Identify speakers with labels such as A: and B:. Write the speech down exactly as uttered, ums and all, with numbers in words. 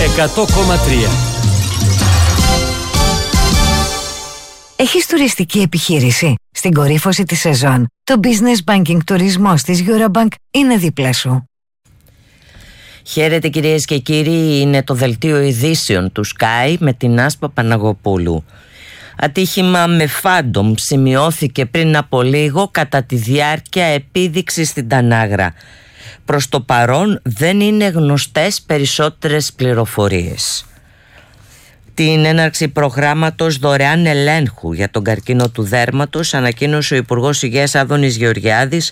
A: εκατό κόμμα τρία.
B: Έχεις τουριστική επιχείρηση? Στην κορύφωση της σεζόν, το Business Banking τουρισμός της Eurobank είναι δίπλα σου.
C: Χαίρετε κυρίες και κύριοι, είναι το δελτίο ειδήσεων του Sky με την Άσπα Παναγοπούλου. Ατύχημα με Phantom σημειώθηκε πριν από λίγο κατά τη διάρκεια επίδειξης στην Τανάγρα. Προς το παρόν δεν είναι γνωστές περισσότερες πληροφορίες. Την έναρξη προγράμματος δωρεάν ελέγχου για τον καρκίνο του δέρματος ανακοίνωσε ο Υπουργός Υγείας Άδωνης Γεωργιάδης